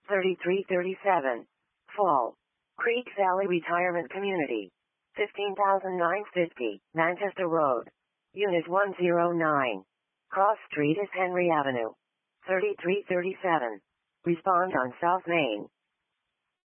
3337. Fall Creek Valley Retirement Community. 15,950, Manchester Road. Unit 109. Cross Street is Henry Avenue. 3337. Respond on South Main.